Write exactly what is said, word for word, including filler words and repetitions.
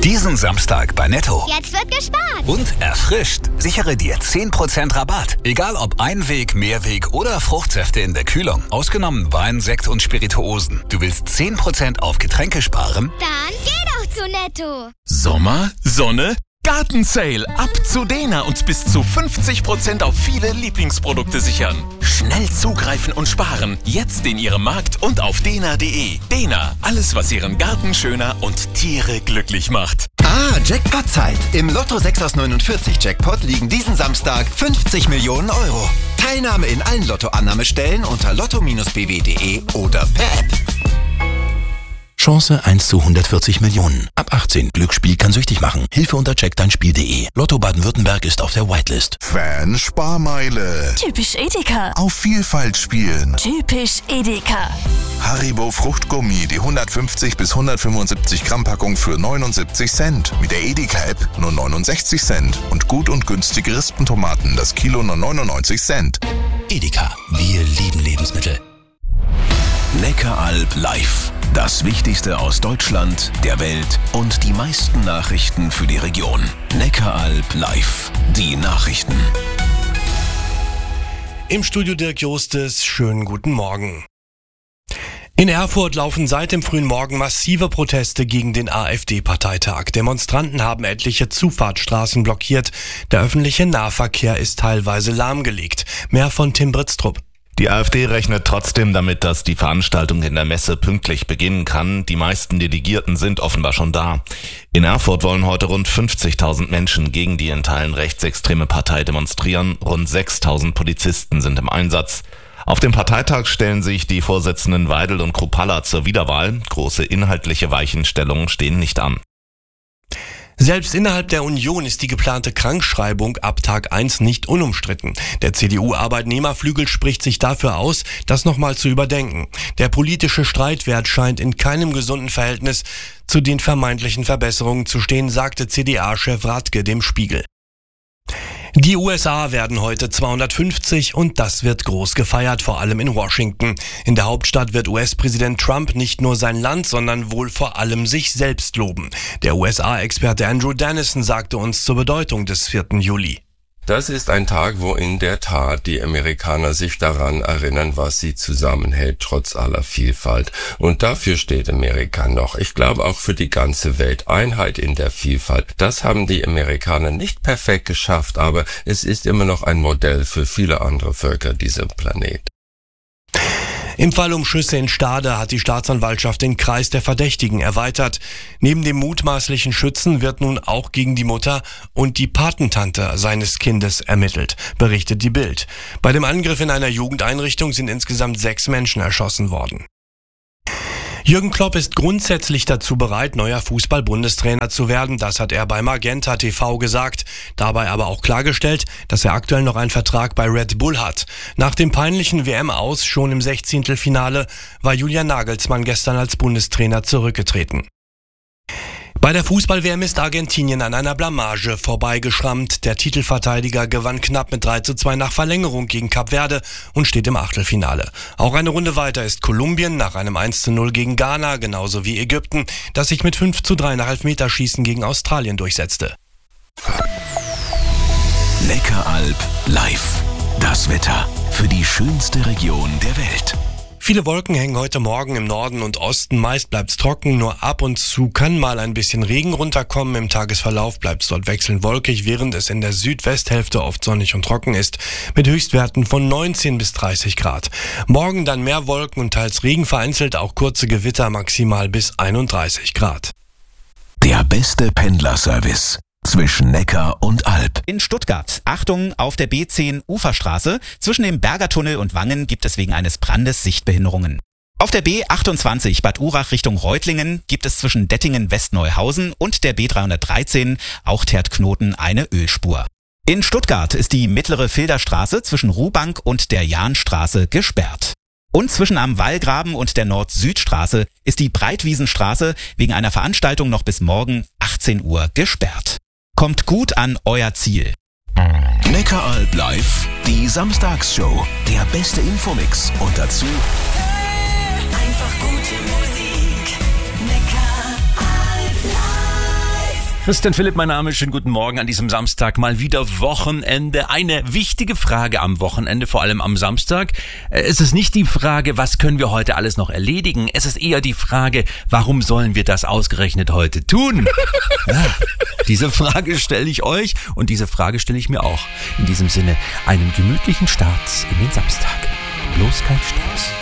Diesen Samstag bei Netto. Jetzt wird gespart. Und erfrischt. Sichere dir zehn Prozent Rabatt. Egal ob Einweg, Mehrweg oder Fruchtsäfte in der Kühlung. Ausgenommen Wein, Sekt und Spirituosen. Du willst zehn Prozent auf Getränke sparen? Dann geh doch zu Netto. Sommer, Sonne, Gartensale. Ab zu Dena und bis zu fünfzig Prozent auf viele Lieblingsprodukte sichern. Schnell zugreifen und sparen. Jetzt in Ihrem Markt und auf dena punkt de. Dena, alles was Ihren Garten schöner und Tiere glücklich macht. Ah, Jackpot-Zeit. Im Lotto sechs aus neunundvierzig Jackpot liegen diesen Samstag fünfzig Millionen Euro. Teilnahme in allen Lottoannahmestellen unter lotto Bindestrich b w punkt de oder per App. Chance eins zu hundertvierzig Millionen. Ab achtzehn. Glücksspiel kann süchtig machen. Hilfe unter check dein Spiel punkt de. Lotto Baden-Württemberg ist auf der Whitelist. Fan Sparmeile. Typisch Edeka. Auf Vielfalt spielen. Typisch Edeka. Haribo Fruchtgummi, die hundertfünfzig bis hundertfünfundsiebzig Gramm Packung für neunundsiebzig Cent. Mit der Edeka-App nur neunundsechzig Cent. Und gut und günstige Rispentomaten, das Kilo nur neunundneunzig Cent. Edeka. Wir lieben Lebensmittel. Neckaralb live. Das Wichtigste aus Deutschland, der Welt und die meisten Nachrichten für die Region. Neckaralb live. Die Nachrichten. Im Studio Dirk Jostes, schönen guten Morgen. In Erfurt laufen seit dem frühen Morgen massive Proteste gegen den AfD-Parteitag. Demonstranten haben etliche Zufahrtsstraßen blockiert. Der öffentliche Nahverkehr ist teilweise lahmgelegt. Mehr von Tim Britztrup. Die AfD rechnet trotzdem damit, dass die Veranstaltung in der Messe pünktlich beginnen kann. Die meisten Delegierten sind offenbar schon da. In Erfurt wollen heute rund fünfzigtausend Menschen gegen die in Teilen rechtsextreme Partei demonstrieren. Rund sechstausend Polizisten sind im Einsatz. Auf dem Parteitag stellen sich die Vorsitzenden Weidel und Kruppalla zur Wiederwahl. Große inhaltliche Weichenstellungen stehen nicht an. Selbst innerhalb der Union ist die geplante Krankschreibung ab Tag eins nicht unumstritten. Der C D U-Arbeitnehmerflügel spricht sich dafür aus, das nochmal zu überdenken. Der politische Streitwert scheint in keinem gesunden Verhältnis zu den vermeintlichen Verbesserungen zu stehen, sagte C D A-Chef Radke dem Spiegel. Die U S A werden heute zweihundertfünfzig und das wird groß gefeiert, vor allem in Washington. In der Hauptstadt wird U S-Präsident Trump nicht nur sein Land, sondern wohl vor allem sich selbst loben. Der U S A-Experte Andrew Dennison sagte uns zur Bedeutung des vierten Juli. Das ist ein Tag, wo in der Tat die Amerikaner sich daran erinnern, was sie zusammenhält, trotz aller Vielfalt. Und dafür steht Amerika noch. Ich glaube auch für die ganze Welt. Einheit in der Vielfalt. Das haben die Amerikaner nicht perfekt geschafft, aber es ist immer noch ein Modell für viele andere Völker dieser Planet. Im Fall um Schüsse in Stade hat die Staatsanwaltschaft den Kreis der Verdächtigen erweitert. Neben dem mutmaßlichen Schützen wird nun auch gegen die Mutter und die Patentante seines Kindes ermittelt, berichtet die Bild. Bei dem Angriff in einer Jugendeinrichtung sind insgesamt sechs Menschen erschossen worden. Jürgen Klopp ist grundsätzlich dazu bereit, neuer Fußball-Bundestrainer zu werden. Das hat er bei Magenta T V gesagt. Dabei aber auch klargestellt, dass er aktuell noch einen Vertrag bei Red Bull hat. Nach dem peinlichen W M-Aus schon im Sechzehntelfinale war Julian Nagelsmann gestern als Bundestrainer zurückgetreten. Bei der Fußball-W M ist Argentinien an einer Blamage vorbeigeschrammt. Der Titelverteidiger gewann knapp mit drei zu zwei nach Verlängerung gegen Kap Verde und steht im Achtelfinale. Auch eine Runde weiter ist Kolumbien nach einem eins zu null gegen Ghana, genauso wie Ägypten, das sich mit fünf zu drei nach Elfmeterschießen gegen Australien durchsetzte. Neckaralb live. Das Wetter für die schönste Region der Welt. Viele Wolken hängen heute Morgen im Norden und Osten. Meist bleibt's trocken, nur ab und zu kann mal ein bisschen Regen runterkommen. Im Tagesverlauf bleibt's dort wechselnd wolkig, während es in der Südwesthälfte oft sonnig und trocken ist, mit Höchstwerten von neunzehn bis dreißig Grad. Morgen dann mehr Wolken und teils Regen, vereinzelt auch kurze Gewitter, maximal bis einunddreißig Grad. Der beste Pendlerservice zwischen Neckar und Alb. In Stuttgart. Achtung, auf der B zehn Uferstraße. Zwischen dem Bergertunnel und Wangen gibt es wegen eines Brandes Sichtbehinderungen. Auf der B achtundzwanzig Bad Urach Richtung Reutlingen gibt es zwischen Dettingen-Westneuhausen und der B dreihundertdreizehn, auch Tertknoten, eine Ölspur. In Stuttgart ist die mittlere Filderstraße zwischen Ruhbank und der Jahnstraße gesperrt. Und zwischen am Wallgraben und der Nord-Süd-Straße ist die Breitwiesenstraße wegen einer Veranstaltung noch bis morgen achtzehn Uhr gesperrt. Kommt gut an euer Ziel. Neckaralb live, die Samstagsshow. Der beste Infomix und dazu Einfach gute Musik. Neckaralb live. Christian Philipp, mein Name. Schönen guten Morgen an diesem Samstag. Mal wieder Wochenende. Eine wichtige Frage am Wochenende, vor allem am Samstag. Es ist nicht die Frage, was können wir heute alles noch erledigen? Es ist eher die Frage, warum sollen wir das ausgerechnet heute tun? Ja, diese Frage stelle ich euch und diese Frage stelle ich mir auch. In diesem Sinne, einen gemütlichen Start in den Samstag. Bloß kein Stress.